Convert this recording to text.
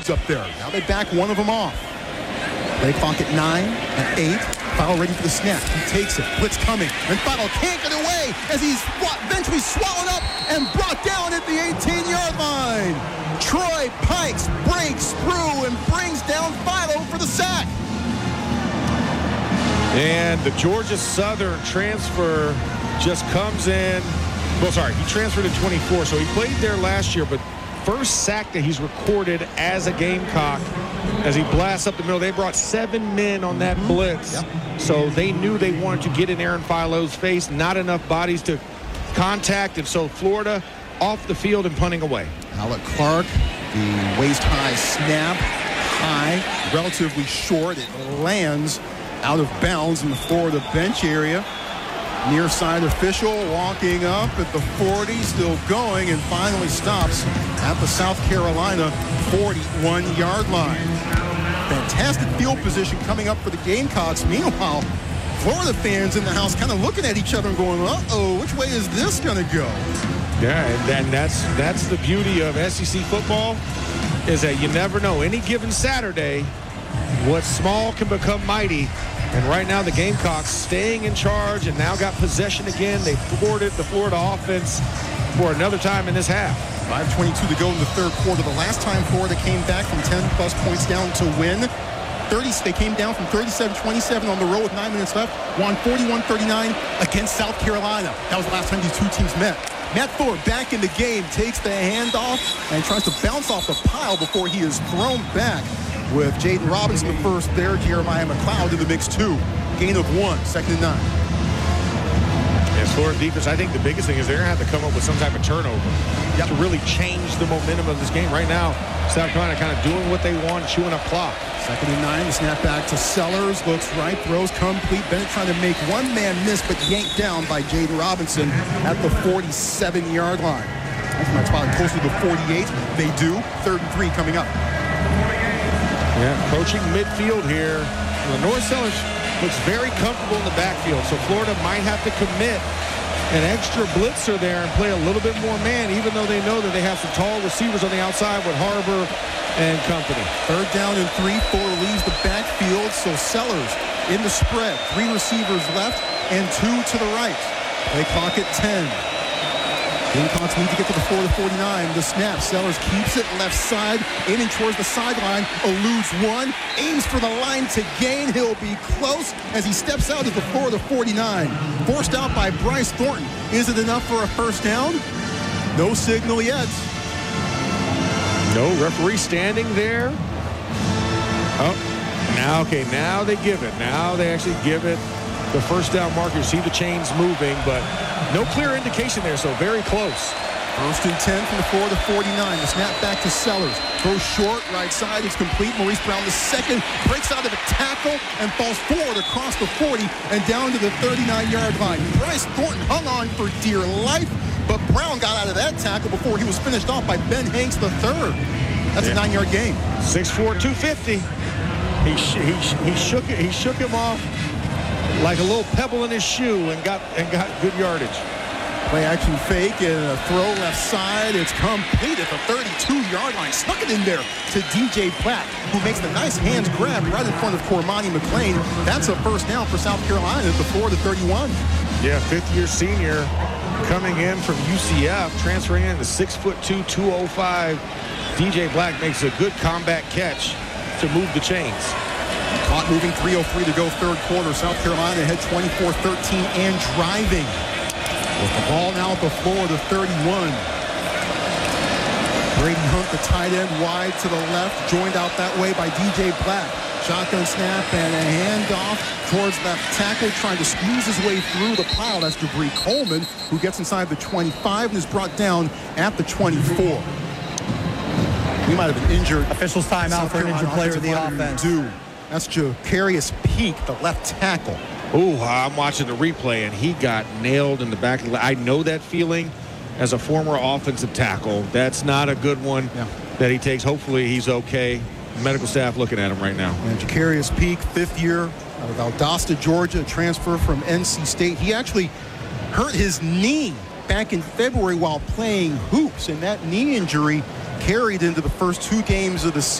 dudes up there. Now they back one of them off. Play clock at 9 and 8. Fowler ready for the snap. He takes it. Blitz coming. And Fowler can't get away as he's eventually swallowed up and brought down at the 18-yard line. Troy Pikes breaks through and brings down Philo for the sack. And the Georgia Southern transfer just comes in. Well, sorry, he transferred to 24, so he played there last year, but first sack that he's recorded as a Gamecock as he blasts up the middle. They brought 7 men on that blitz. Yep. So they knew they wanted to get in Aaron Philo's face. Not enough bodies to contact, and so Florida off the field and punting away. Alec Clark, the waist-high snap, high, relatively short. It lands out of bounds in the Florida bench area. Near side official walking up at the 40, still going, and finally stops at the South Carolina 41-yard line. Fantastic field position coming up for the Gamecocks. Meanwhile, Florida fans in the house kind of looking at each other and going, uh-oh, which way is this going to go? Yeah, and that's the beauty of SEC football, is that you never know. Any given Saturday, what's small can become mighty. And right now, the Gamecocks staying in charge and now got possession again. They thwarted the Florida offense for another time in this half. 5:22 to go in the third quarter. The last time Florida came back from 10-plus points down to win, they came down from 37-27 on the road with 9 minutes left, won 41-39 against South Carolina. That was the last time these two teams met. Matt Fuller back in the game, takes the handoff and tries to bounce off the pile before he is thrown back. With Jaden Robinson the first there, Jeremiah McLeod in the mix too. Gain of 1, 2nd and 9. Yes, Florida defense, I think the biggest thing is they're going to have to come up with some type of turnover to really change the momentum of this game. Right now, South Carolina kind of doing what they want, chewing up clock. 2nd and 9, the snap back to Sellers, looks right, throws complete. Bennett trying to make one man miss, but yanked down by Jaden Robinson at the 47-yard line. That's probably closer to the 48. They do. 3rd and 3 coming up. Yeah, approaching midfield here. The North Sellers looks very comfortable in the backfield, so Florida might have to commit an extra blitzer there and play a little bit more man, even though they know that they have some tall receivers on the outside with Harbor and company. 3rd down and 3. Fuller leaves the backfield, so Sellers in the spread. 3 receivers left and 2 to the right. Play clock at 10. Gamecocks need to get to the 40-49. The snap. Sellers keeps it left side, aiming towards the sideline. Eludes one, aims for the line to gain. He'll be close as he steps out at the 49. Forced out by Bryce Thornton. Is it enough for a first down? No signal yet. No referee standing there. Oh, now they give it. Now they actually give it the first down marker. You see the chains moving, but no clear indication there, so very close. 1st and 10 from the 49. The snap back to Sellers. Goes short, right side. It's complete. Maurice Brown, the second, breaks out of a tackle and falls forward across the 40 and down to the 39-yard line. Bryce Thornton hung on for dear life, but Brown got out of that tackle before he was finished off by Ben Hanks III. That's a 9-yard gain. 6'4", 250. He shook him off like a little pebble in his shoe and got good yardage. Play action fake and a throw left side. It's complete at the 32-yard line. Snuck it in there to DJ Platt, who makes the nice hands grab right in front of Cormani McClain. That's a first down for South Carolina at the 4-31. Yeah, 5th-year senior coming in from UCF, transferring in the 6'2", 205. DJ Black makes a good combat catch to move the chains. Caught moving, 3:03 to go, third quarter. South Carolina ahead 24-13 and driving. With the ball now at the floor to 31. Brady Hunt, the tight end, wide to the left, joined out that way by DJ Black. Shotgun snap and a handoff towards left tackle, trying to squeeze his way through the pile. That's Jabri Coleman, who gets inside the 25 and is brought down at the 24. We might have been injured. Officials timeout for an injured player of the offense. That's Jacarius Peak, the left tackle. Oh, I'm watching the replay, and he got nailed in the back. I know that feeling as a former offensive tackle. That's not a good one that he takes. Hopefully he's okay. Medical staff looking at him right now. And Jacarius Peak, 5th year out of Valdosta, Georgia, transfer from NC State. He actually hurt his knee back in February while playing hoops, and that knee injury carried into the first 2 games of the season.